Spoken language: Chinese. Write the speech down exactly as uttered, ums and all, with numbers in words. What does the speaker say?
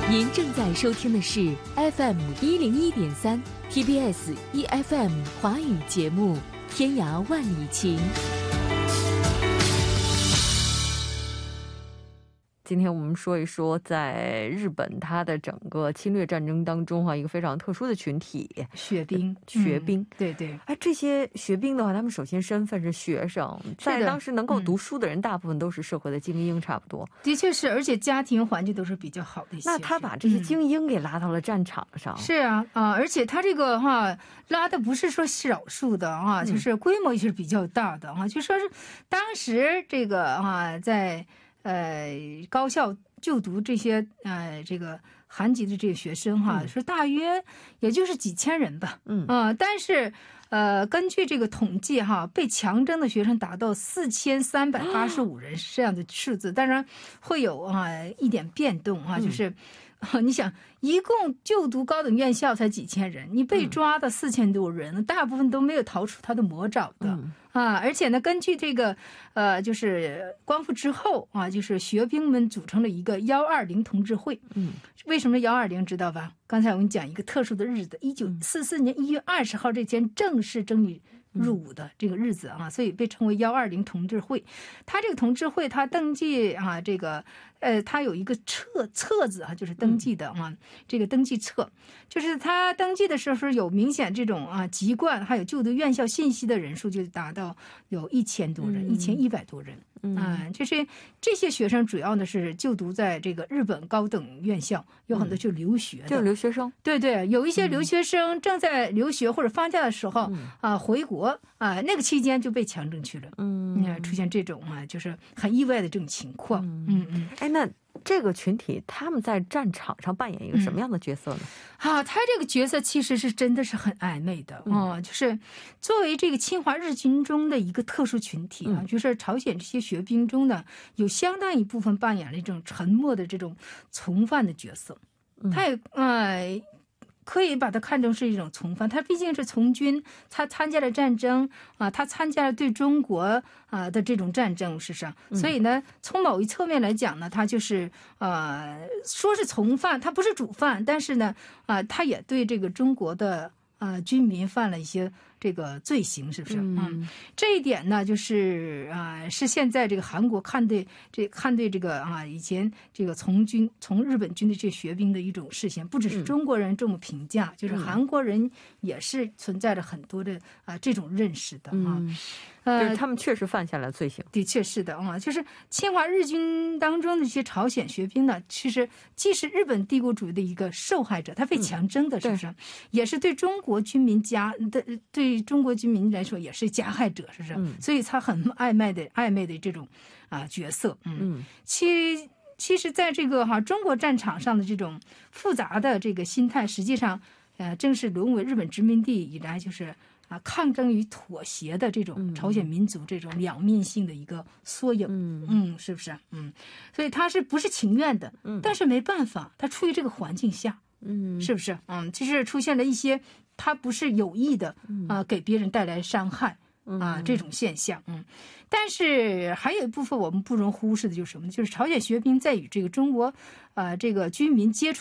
您正在收听的是 F M 一零一点三 T B S E F M 华语节目《天涯万里情》。 今天我们说一说在日本它的整个侵略战争当中哈、啊，一个非常特殊的群体—— 学兵。 学兵、嗯， 对对。 哎，这些学兵的话，他们首先身份是学生，在当时能够读书的人，嗯、大部分都是社会的精英，差不多。 的确是，而且家庭环境都是比较好的一些。 那他把这些精英给拉到了战场上。 嗯、是啊啊，而且他这个哈拉的不是说少数的啊，就是规模也是比较大的啊，嗯、就说是当时这个啊在。呃，高校就读这些呃这个韩籍的这个学生哈，说、嗯、大约也就是几千人吧，嗯啊、呃，但是呃，根据这个统计哈，被强征的学生达到四千三百八十五人是这样的数字，当然会有啊一点变动啊，就是。嗯你想，一共就读高等院校才几千人，你被抓的四千多人，嗯、大部分都没有逃出他的魔爪的、嗯、啊！而且呢，根据这个呃，就是光复之后啊，就是学兵们组成了一个幺二零同志会。嗯，为什么幺二零知道吧？刚才我跟你讲一个特殊的日子，一九四四年一月二十号这天正式征女入伍的这个日子啊，所以被称为幺二零同志会。他这个同志会，他登记啊，这个呃，他有一个册册子啊，就是登记的啊，嗯、这个登记册，就是他登记的时候是有明显这种啊籍贯，还有就读院校信息的人数就达到有一千多人，一千一百多人。啊，就是这些学生主要的是就读在这个日本高等院校，有很多就留学的， 嗯、就是留学生。 对对，有一些留学生正在留学或者放假的时候、嗯、啊回国啊，那个期间就被强征去了。嗯，出现这种啊，就是很意外的这种情况。嗯嗯， 哎，那这个群体他们在战场上扮演一个什么样的角色呢？ 嗯、啊，他这个角色其实是真的是很暧昧的啊、嗯呃，就是作为这个侵华日军中的一个特殊群体啊，嗯、就是朝鲜这些学兵中呢，有相当一部分扮演了一种沉默的这种从犯的角色。嗯、他也呃。可以把它看成是一种从犯，他毕竟是从军，他参加了战争啊，他参加了对中国啊的这种战争，事实上，所以呢，从某一侧面来讲呢，他就是呃，说是从犯，他不是主犯，但是呢，啊，他也对这个中国的啊军民犯了一些这个罪行，是不是？嗯，嗯这一点呢，就是啊，是现在这个韩国看对这看对这个啊以前这个从军从日本军的这学兵的一种视线，不只是中国人这么评价，嗯、就是韩国人也是存在着很多的啊这种认识的啊。 嗯呃，就是他们确实犯下了罪行， 的确是的啊，就是侵华日军当中的一些朝鲜学兵呢，其实既是日本帝国主义的一个受害者，他被强征的，是不是？嗯、也是对中国军民加的对中国军民来说也是加害者，是不是？嗯、所以他很暧昧的暧昧的这种啊角色，嗯，嗯其其实在这个哈、啊、中国战场上的这种复杂的这个心态，实际上呃正是沦为日本殖民地以来就是啊抗争与妥协的这种朝鲜民族这种两面性的一个缩影，嗯嗯，是不是？嗯，所以他是不是情愿的？嗯，但是没办法，他处于这个环境下，嗯，是不是？嗯，其实出现了一些他不是有意的啊，给别人带来伤害。啊，这种现象，嗯，但是还有一部分我们不容忽视的就是什么呢？就是朝鲜学兵在与这个中国，呃，这个军民接触。